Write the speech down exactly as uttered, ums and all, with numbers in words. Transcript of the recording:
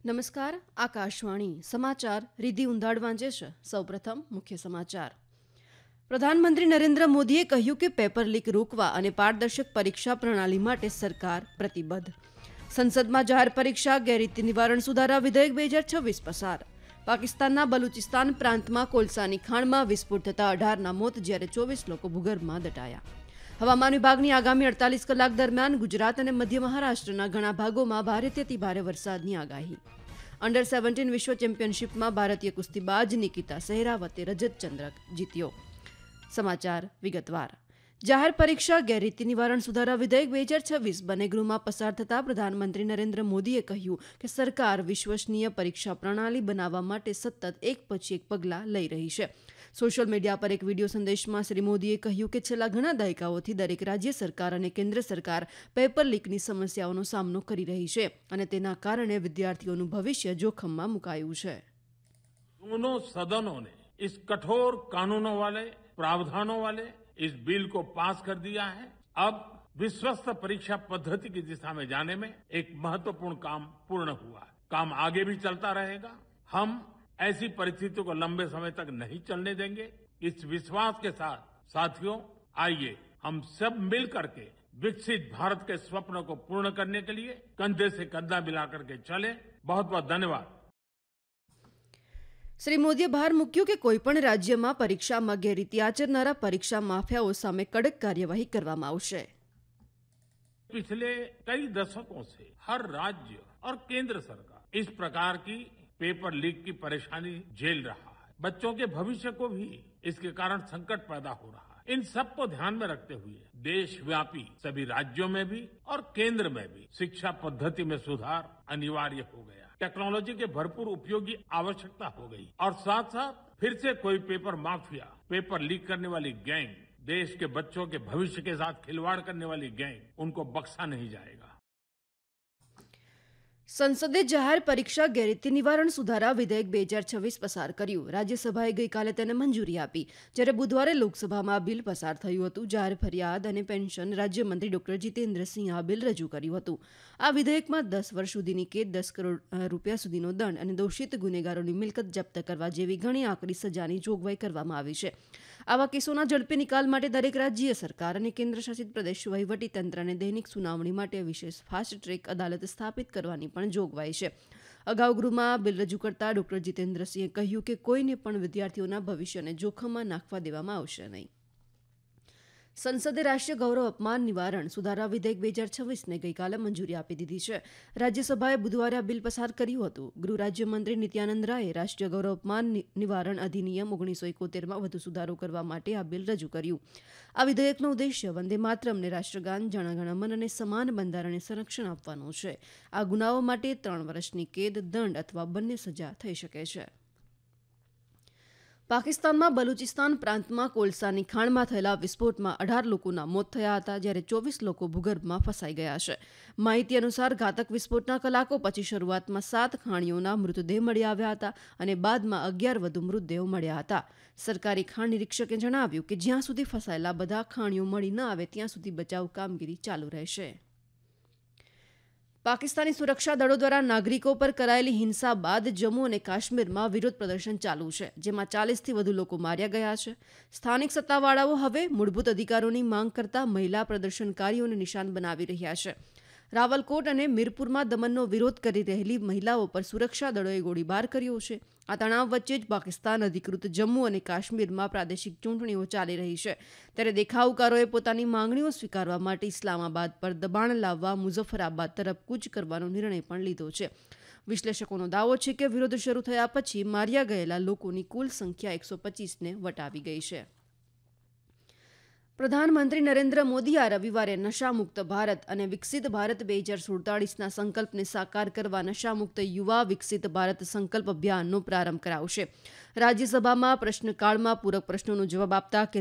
નમસ્કાર, આકાશવાણી સમાચાર રીધિ ઉંધાડ વાંચે છે. સૌપ્રથમ મુખ્ય સમાચાર. પ્રધાનમંત્રી નરેન્દ્ર મોદીએ કહ્યું કે પેપર લીક રોકવા અને પારદર્શક પરીક્ષા પ્રણાલી માટે સરકાર પ્રતિબદ્ધ. સંસદમાં જાહેર પરીક્ષા ગેરરીતિ નિવારણ સુધારા વિધેયક બે હજાર છવ્વીસ પસાર. પાકિસ્તાનના બલુચિસ્તાન પ્રાંતમાં કોલસાની ખાણમાં વિસ્ફોટ થતા અઢારના મોત, જ્યારે ચોવીસ લોકો ભૂગર્ભમાં દટાયા. હવામાન વિભાગની આગામી અડતાલીસ કલાક દરમિયાન ગુજરાત અને મધ્ય મહારાષ્ટ્રના ઘણા ભાગોમાં ભારેથી અતિ ભારે વરસાદની આગાહી. અંડર સેવન્ટીન વિશ્વ ચેમ્પિયનશિપમાં ભારતીય કુસ્તીબાજ નિકિતા સહેરાવતે રજત ચંદ્રક જીત્યો. સમાચાર વિગતવાર. જાહેર પરીક્ષા ગેરરીતિ નિવારણ સુધારા વિધેયક બે હજાર છવ્વીસ બંને ગૃહમાં પસાર થતા પ્રધાનમંત્રી નરેન્દ્ર મોદીએ કહ્યું કે સરકાર વિશ્વસનીય પરીક્ષા પ્રણાલી બનાવવા માટે સતત એક પછી એક પગલાં લઈ રહી છે. સોશિયલ મીડિયા પર એક વિડીયો સંદેશમાં શ્રી મોદીએ કહ્યું કે છેલ્લા ઘણા દાયકાઓથી દરેક રાજ્ય સરકાર અને કેન્દ્ર સરકાર પેપર લીકની સમસ્યાઓનો સામનો કરી રહી છે અને તેના કારણે વિદ્યાર્થીઓનું ભવિષ્ય જોખમમાં મુકાયું છે. दोनों सदनों ने इस कठोर कानूनों वाले प्रावधानों वाले इस बिल को पास कर दिया है. अब विश्वस्त परीक्षा पद्धति की दिशा में जाने में एक महत्वपूर्ण काम पूर्ण हुआ है. काम आगे भी चलता रहेगा. हम ऐसी परिस्थितियों को लंबे समय तक नहीं चलने देंगे. इस विश्वास के साथ साथियों, आइए हम सब मिल करके विकसित भारत के स्वप्न को पूर्ण करने के लिए कंधे से कंधा मिलाकर के चले. बहुत बहुत धन्यवाद. શ્રી મોદીએ ભાર મૂક્યો કે કોઈપણ રાજ્યમાં પરીક્ષામાં ગેરરીતિ આચરનારા પરીક્ષા માફિયાઓ સામે કડક કાર્યવાહી કરવામાં આવશે. पिछले कई दशकों से हर राज्य और केंद्र सरकार इस प्रकार की पेपर लीक की परेशानी झेल रहा है. बच्चों के भविष्य को भी इसके कारण संकट पैदा हो रहा है. इन सबको ध्यान में रखते हुए देशव्यापी सभी राज्यों में भी और केंद्र में भी शिक्षा पद्धति में सुधार अनिवार्य हो गया. टेक्नोलॉजी के भरपूर उपयोग की आवश्यकता हो गई और साथ साथ फिर से कोई पेपर माफिया, पेपर लीक करने वाली गैंग, देश के बच्चों के भविष्य के साथ खिलवाड़ करने वाली गैंग, उनको बख्शा नहीं जाएगा. સંસદે જાહેર પરીક્ષા ગેરરીતિ નિવારણ સુધારા વિધેયક બે હજાર છવ્વીસ પસાર કર્યું. રાજ્યસભાએ ગઈકાલે તેને મંજૂરી આપી, જ્યારે બુધવારે લોકસભામાં આ બિલ પસાર થયું હતું. જાહેર ફરિયાદ અને પેન્શન રાજ્યમંત્રી ડોક્ટર જીતેન્દ્રસિંહે આ બિલ રજૂ કર્યું હતું. આ વિધેયકમાં દસ વર્ષ સુધીની કેદ, દસ કરોડ રૂપિયા સુધીનો દંડ અને દોષિત ગુનેગારોની મિલકત જપ્ત કરવા જેવી ઘણી આકરી સજાની જોગવાઈ કરવામાં આવી છે. આવા કેસોના ઝડપી નિકાલ માટે દરેક રાજ્ય સરકાર અને કેન્દ્રશાસિત પ્રદેશ વહીવટીતંત્રને દૈનિક સુનાવણી માટે વિશેષ ફાસ્ટ ટ્રેક અદાલત સ્થાપિત કરવાની પણ જોગવાઈ છે. અગાઉ ગૃહમાં બિલ રજૂ કરતા ડોક્ટર જીતેન્દ્રસિંહે કહ્યું કે કોઈને પણ વિદ્યાર્થીઓના ભવિષ્યને જોખમમાં નાખવા દેવામાં આવશે નહીં. સંસદે રાષ્ટ્રીય ગૌરવ અપમાન નિવારણ સુધારા વિધેયક બે હજાર છવ્વીસને ગઈકાલે મંજૂરી આપી દીધી છે. રાજ્યસભાએ બુધવારે આ બિલ પસાર કર્યું હતું. ગૃહ રાજ્યમંત્રી નિત્યાનંદ રાયે રાષ્ટ્રીય ગૌરવ અપમાન નિવારણ અધિનિયમ ઓગણીસો એકોતેરમાં વધુ સુધારો કરવા માટે આ બિલ રજૂ કર્યું. આ વિધેયકનો ઉદ્દેશ્ય વંદે માતરમને રાષ્ટ્રગાન, જનગણમન અને સમાન બંધારણીય સંરક્ષણ આપવાનો છે. આ ગુનાઓ માટે ત્રણ વર્ષની કેદ, દંડ અથવા બંને સજા થઈ શકે છે. પાકિસ્તાનમાં બલુચિસ્તાન પ્રાંતમાં કોલસાની ખાણમાં થયેલા વિસ્ફોટમાં અઢાર લોકોના મોત થયા હતા, જ્યારે ચોવીસ લોકો ભૂગર્ભમાં ફસાઈ ગયા છે. માહિતી અનુસાર ઘાતક વિસ્ફોટના કલાકો પછી શરૂઆતમાં સાત ખાણીઓના મૃતદેહ મળી આવ્યા હતા અને બાદમાં અગિયાર વધુ મૃતદેહો મળ્યા હતા. સરકારી ખાણ નિરીક્ષકે જણાવ્યું કે જ્યાં સુધી ફસાયેલા બધા ખાણીઓ મળી ન આવે ત્યાં સુધી બચાવ કામગીરી ચાલુ રહેશે. પાકિસ્તાની સુરક્ષા દળો દ્વારા નાગરિકો પર કરાયેલી હિંસા બાદ જમ્મુ અને કાશ્મીરમાં વિરોધ પ્રદર્શન ચાલુ છે, જેમાં ચાલીસથી વધુ લોકો માર્યા ગયા છે. સ્થાનિક સત્તાવાળાઓ હવે મૂળભૂત અધિકારોની માંગ કરતા મહિલા પ્રદર્શનકારીઓને નિશાન બનાવી રહ્યા છે. રાવલકોટ અને મીરપુરમાં દમનનો વિરોધ કરી રહેલી મહિલાઓ પર સુરક્ષા દળોએ ગોળીબાર કર્યો છે. આ તણાવ વચ્ચે જ પાકિસ્તાન અધિકૃત જમ્મુ અને કાશ્મીરમાં પ્રાદેશિક ચૂંટણીઓ ચાલી રહી છે, ત્યારે દેખાવકારોએ પોતાની માંગણીઓ સ્વીકારવા માટે ઇસ્લામાબાદ પર દબાણ લાવવા મુઝફ્ફરાબાદ તરફ કૂચ કરવાનો નિર્ણય પણ લીધો છે. વિશ્લેષકોનો દાવો છે કે વિરોધ શરૂ થયા પછી માર્યા ગયેલા લોકોની કુલ સંખ્યા એકસો પચીસને વટાવી ગઈ છે. પ્રધાનમંત્રી નરેન્દ્ર મોદી આ રવિવારે નશામુક્ત ભારત અને વિકસિત ભારત બે હજાર સુડતાળીસના સંકલ્પને સાકાર કરવા નશામુક્ત યુવા વિકસિત ભારત સંકલ્પ અભિયાનનો પ્રારંભ કરાવશે. રાજ્યસભામાં પ્રશ્નકાળમાં પૂરક પ્રશ્નોનો જવાબ આપતા